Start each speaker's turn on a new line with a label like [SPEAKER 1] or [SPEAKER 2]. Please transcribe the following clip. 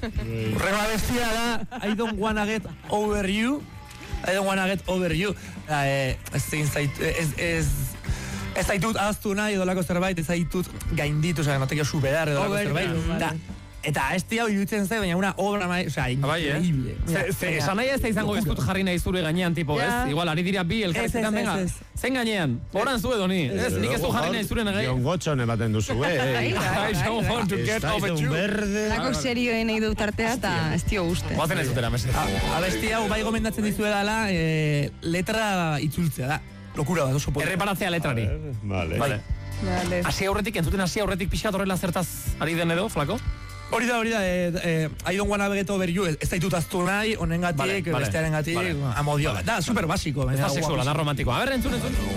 [SPEAKER 1] Urrengo abestia da I don't wanna get over you. I don't wanna get over you. Ez zaitut ahaztu nahi edolako zerbait, ez zaitut gainditu, no te quiero superar edolako zerbait. Eta esti hau iruditzen zait, baina una obra increíble.
[SPEAKER 2] Esan nahi ez da izango ez dut jarri nahi zure gainean, tipo, ez? Igual, ari dira bi, elkarrezetan, venga, zen gainean, horan zu edo ni, ez? Nik ez du jarri nahi zure nahi.
[SPEAKER 3] Jon Gotxon ematen duzu,
[SPEAKER 2] I don't want to get over you.
[SPEAKER 4] Lako serioen nahi dut artea eta ez dio uste.
[SPEAKER 2] Guazen ez dutera, mese.
[SPEAKER 1] Abesti hau bai gomendatzen dizuedala, letra itzultzea da. Lokura bat, oso poeta.
[SPEAKER 2] Erreparatzea letrari.
[SPEAKER 3] Vale.
[SPEAKER 2] Hasi aurretik, entzuten hasi aurretik pixat horrela zertaz ari den edo, flako?
[SPEAKER 1] Hori da, I don't wanna get over you, ez zaitut aztu nahi, honengatik, bestearen gatik, amodio. Da, super basiko.
[SPEAKER 2] Ez da sexuala, da romantikoa. A ver, entzun.